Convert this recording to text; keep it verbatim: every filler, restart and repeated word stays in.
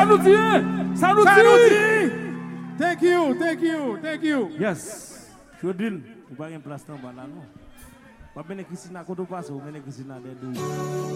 Sanuti. Sanuti. Thank you, thank you, thank you. Yes. Shudin, ubangin plaston balano. Babene kisina ko do paso, mene kisina de du.